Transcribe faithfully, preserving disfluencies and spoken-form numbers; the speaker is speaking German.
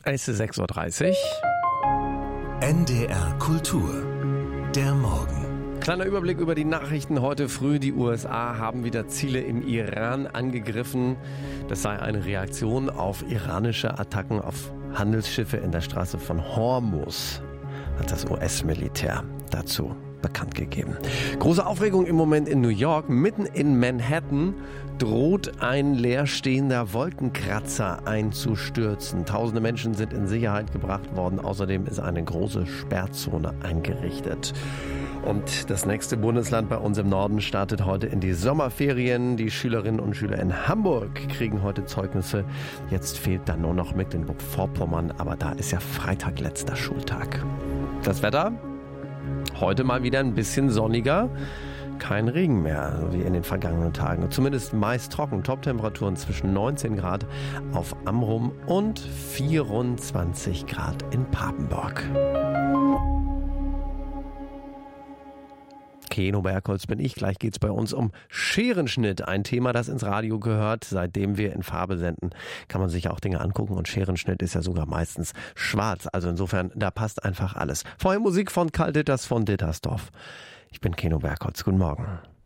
Es ist sechs Uhr dreißig. N D R Kultur. Der Morgen. Kleiner Überblick über die Nachrichten heute früh. Die U S A haben wieder Ziele im Iran angegriffen. Das sei eine Reaktion auf iranische Attacken auf Handelsschiffe in der Straße von Hormuz, hat das U S-Militär dazu bekannt gegeben. Große Aufregung im Moment in New York. Mitten in Manhattan droht ein leerstehender Wolkenkratzer einzustürzen. Tausende Menschen sind in Sicherheit gebracht worden. Außerdem ist eine große Sperrzone eingerichtet. Und das nächste Bundesland bei uns im Norden startet heute in die Sommerferien. Die Schülerinnen und Schüler in Hamburg kriegen heute Zeugnisse. Jetzt fehlt dann nur noch Mecklenburg-Vorpommern, aber da ist ja Freitag letzter Schultag. Das Wetter? Heute mal wieder ein bisschen sonniger. Kein Regen mehr, wie in den vergangenen Tagen. Zumindest meist trocken. Toptemperaturen zwischen neunzehn Grad auf Amrum und vierundzwanzig Grad in Papenburg. Keno Bergholz bin ich. Gleich geht's bei uns um Scherenschnitt. Ein Thema, das ins Radio gehört. Seitdem wir in Farbe senden, kann man sich auch Dinge angucken. Und Scherenschnitt ist ja sogar meistens schwarz. Also insofern, da passt einfach alles. Vorher Musik von Karl Ditters von Dittersdorf. Ich bin Keno Bergholz. Guten Morgen.